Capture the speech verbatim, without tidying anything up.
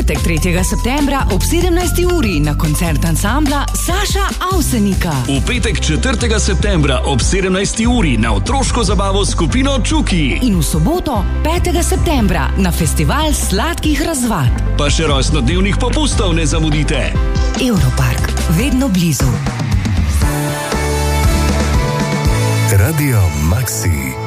četrtek, tretjega septembra ob sedemnajsti uri na koncert ansambla Saša Avsenika. V petek, četrtega septembra ob sedemnajsti uri na otroško zabavo skupino Čuki. In v soboto, petega septembra na festival sladkih razvad. Pa še rojstnodnevnih popustov ne zamudite. Europark, vedno blizu. Radio Maxi.